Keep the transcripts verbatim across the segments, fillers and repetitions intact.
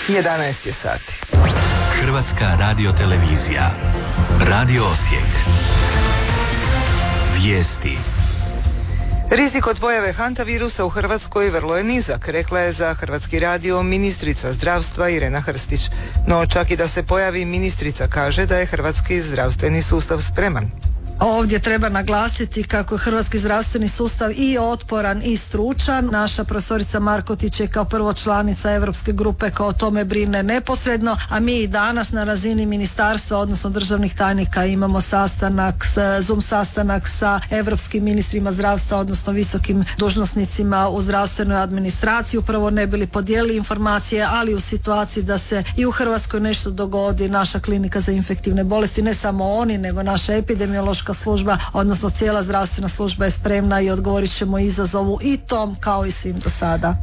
jedanaest je sati. Hrvatska radiotelevizija. Radio Osijek. Vijesti. Rizik od pojave hantavirusa u Hrvatskoj vrlo je nizak, rekla je za Hrvatski radio ministrica zdravstva Irena Hrstić. No čak i da se pojavi, ministrica kaže da je hrvatski zdravstveni sustav spreman. Ovdje treba naglasiti kako je hrvatski zdravstveni sustav i otporan i stručan. Naša profesorica Markotić je kao prvo članica Europske grupe koja o tome brine neposredno, a mi i danas na razini ministarstva, odnosno državnih tajnika, imamo sastanak, Zoom sastanak sa europskim ministrima zdravstva, odnosno visokim dužnosnicima u zdravstvenoj administraciji, upravo ne bili podijelili informacije, ali u situaciji da se i u Hrvatskoj nešto dogodi, naša klinika za infektivne bolesti, ne samo oni, nego naša epidemiološka služba, odnosno cijela zdravstvena služba je spremna i odgovorit ćemo izazovu i tom kao i svim do sada.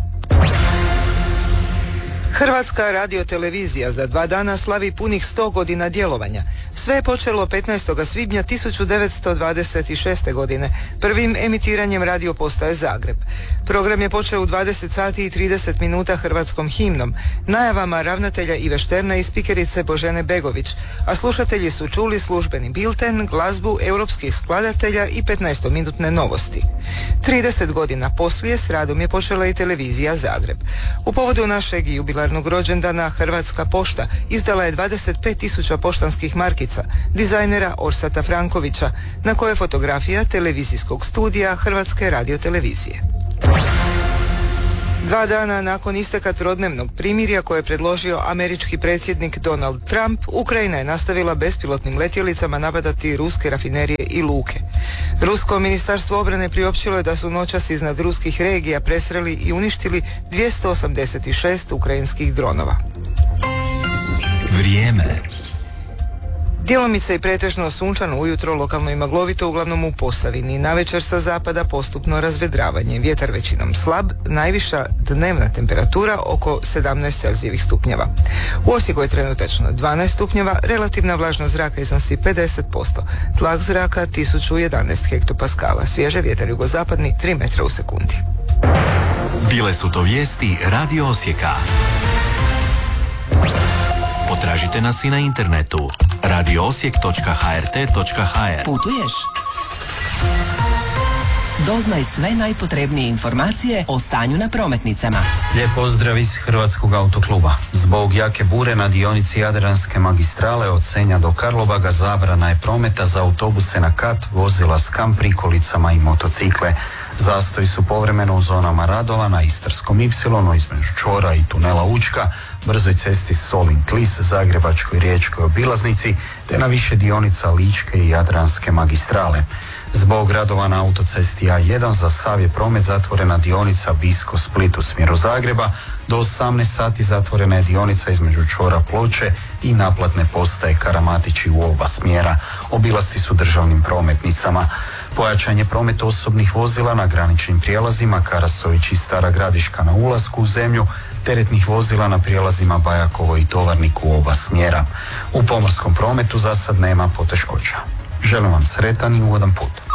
Hrvatska radiotelevizija za dva dana slavi punih sto godina djelovanja. Sve je počelo petnaestog svibnja tisuću devetsto dvadeset šeste. godine prvim emitiranjem radio postaje Zagreb. Program je počeo u dvadeset sati i trideset minuta hrvatskom himnom, najavama ravnatelja Ive Šterna i spikerice Božene Begović, a slušatelji su čuli službeni bilten, glazbu europskih skladatelja i petnaestominutne novosti. trideset godina poslije s radom je počela i televizija Zagreb. U povodu našeg jubilarnog rođendana Hrvatska pošta izdala je dvadeset pet tisuća poštanskih markica dizajnera Orsata Frankovića, na koje je fotografija televizijskog studija Hrvatske radiotelevizije. Dva dana nakon isteka trodnevnog primirja koje je predložio američki predsjednik Donald Trump, Ukrajina je nastavila bespilotnim letjelicama napadati ruske rafinerije i luke. Rusko ministarstvo obrane priopćilo je da su noćas iznad ruskih regija presreli i uništili dvjesto osamdeset šest ukrajinskih dronova. Vrijeme. Djelomice i pretežno sunčano ujutro, lokalno i maglovito, uglavnom u Posavini. Navečer sa zapada postupno razvedravanje. Vjetar većinom slab, najviša dnevna temperatura oko sedamnaest celzijevih stupnjeva. U Osijeku je trenutačno dvanaest stupnjeva, relativna vlažnost zraka iznosi pedeset posto. Tlak zraka tisuću jedanaest hektopaskala. Svježe vjetar jugozapadni tri metra u sekundi. Bile su to vijesti Radio Osijeka. Potražite nas i na internetu radio osijek točka ha er te točka ha er. Putuješ? Doznaj sve najpotrebnije informacije o stanju na prometnicama. Lijep pozdrav iz Hrvatskog autokluba. Zbog jake bure na dionici Jadranske magistrale od Senja do Karlobaga zabrana je prometa za autobuse na kat, vozila s kamp prikolicama i motocikle. Zastoji su povremeno u zonama radova na Istarskom ipsilonu između čvora i tunela Učka, brzoj cesti Solin-Klis, Zagrebačkoj riječkoj obilaznici, te na više dionica Ličke i Jadranske magistrale. Zbog radova na autocesti A jedan za sav je promet zatvorena dionica Bisko-Split u smjeru Zagreba, do osamnaest sati zatvorena je dionica između čvora Ploče i naplatne postaje Karamatići u oba smjera. Obilasci su državnim prometnicama. Pojačan je promet osobnih vozila na graničnim prijelazima Karasović i Stara Gradiška na ulasku u zemlju, teretnih vozila na prijelazima Bajakovo i Tovarnik u oba smjera. U pomorskom prometu za sad nema poteškoća. Želim vam sretan i ugodan put.